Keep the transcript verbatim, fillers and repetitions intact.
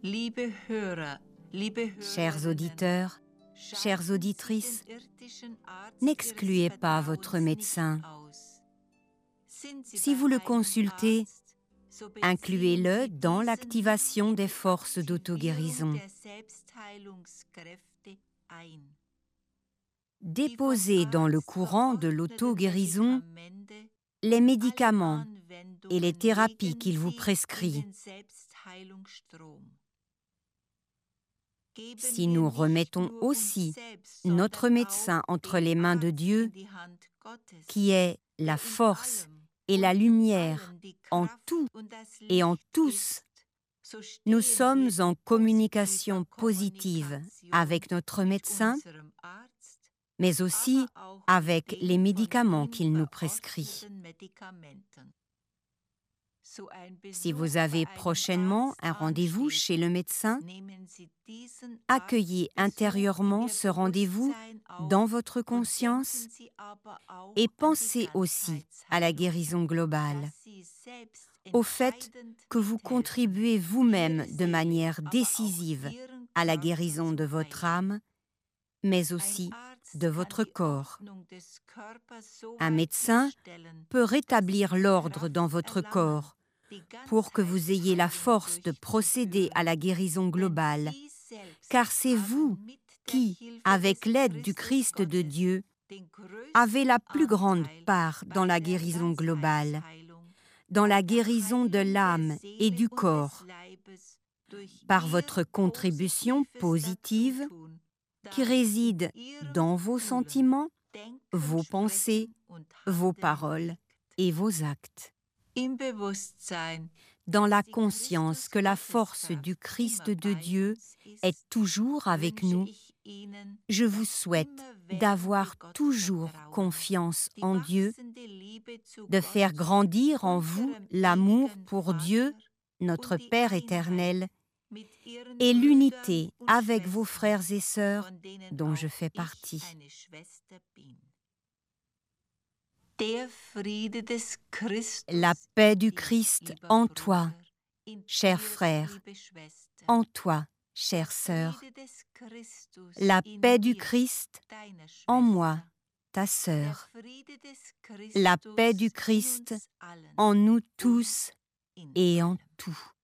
Chers auditeurs, chères auditrices, n'excluez pas votre médecin. Si vous le consultez, incluez-le dans l'activation des forces d'auto-guérison. Déposez dans le courant de l'auto-guérison les médicaments et les thérapies qu'il vous prescrit. Si nous remettons aussi notre médecin entre les mains de Dieu, qui est la force et la lumière en tout et en tous, nous sommes en communication positive avec notre médecin, mais aussi avec les médicaments qu'il nous prescrit. Si vous avez prochainement un rendez-vous chez le médecin, accueillez intérieurement ce rendez-vous dans votre conscience et pensez aussi à la guérison globale, au fait que vous contribuez vous-même de manière décisive à la guérison de votre âme, mais aussi de votre corps. Un médecin peut rétablir l'ordre dans votre corps pour que vous ayez la force de procéder à la guérison globale, car c'est vous qui, avec l'aide du Christ de Dieu, avez la plus grande part dans la guérison globale, dans la guérison de l'âme et du corps, par votre contribution positive qui réside dans vos sentiments, vos pensées, vos paroles et vos actes. Dans la conscience que la force du Christ de Dieu est toujours avec nous, je vous souhaite d'avoir toujours confiance en Dieu, de faire grandir en vous l'amour pour Dieu, notre Père éternel, et l'unité avec vos frères et sœurs dont je fais partie. La paix du Christ en toi, cher frère, en toi, chère sœur. La paix du Christ en moi, ta sœur. La paix du Christ en nous tous et en tout.